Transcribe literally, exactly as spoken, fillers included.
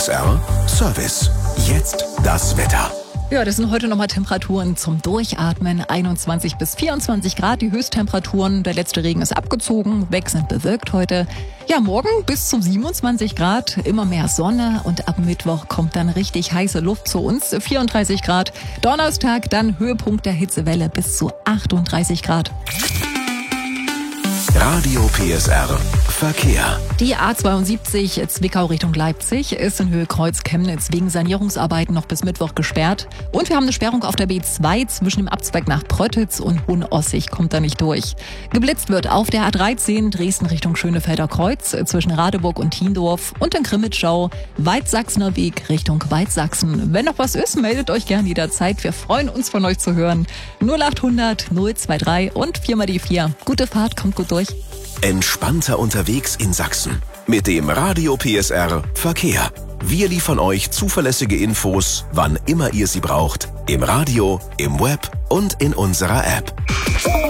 S R Service. Jetzt das Wetter. Ja, das sind heute nochmal Temperaturen zum Durchatmen. einundzwanzig bis vierundzwanzig Grad, die Höchsttemperaturen. Der letzte Regen ist abgezogen, wechselnd bewölkt heute. Ja, morgen bis zu siebenundzwanzig Grad, immer mehr Sonne und ab Mittwoch kommt dann richtig heiße Luft zu uns, vierunddreißig Grad. Donnerstag dann Höhepunkt der Hitzewelle bis zu achtunddreißig Grad. Radio P S R Verkehr. Die A zweiundsiebzig Zwickau Richtung Leipzig ist in Höhe Kreuz-Chemnitz wegen Sanierungsarbeiten noch bis Mittwoch gesperrt. Und wir haben eine Sperrung auf der B zwei zwischen dem Abzweig nach Pröttitz und Hohenossig, kommt da nicht durch. Geblitzt wird auf der A dreizehn Dresden Richtung Schönefelder Kreuz zwischen Radeburg und Thiendorf und in Krimitschau Weitsachsener Weg Richtung Weitsachsen. Wenn noch was ist, meldet euch gern jederzeit. Wir freuen uns von euch zu hören. null achthundert null drei und vier mal die vier. Gute Fahrt, kommt gut durch. Entspannter unterwegs in Sachsen. Mit dem Radio P S R Verkehr. Wir liefern euch zuverlässige Infos, wann immer ihr sie braucht. Im Radio, im Web und in unserer App.